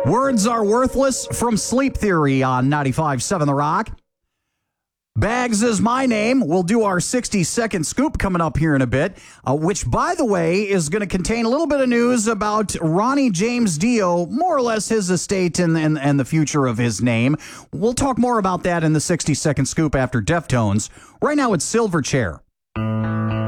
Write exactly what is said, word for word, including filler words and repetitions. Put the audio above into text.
Words Are Worthless from Sleep Theory on ninety-five point seven The Rock. Bags is my name. We'll do our sixty-second scoop coming up here in a bit, uh, which, by the way, is going to contain a little bit of news about Ronnie James Dio, more or less his estate and, and, and the future of his name. We'll talk more about that in the sixty-second scoop after Deftones. Right now, it's Silverchair.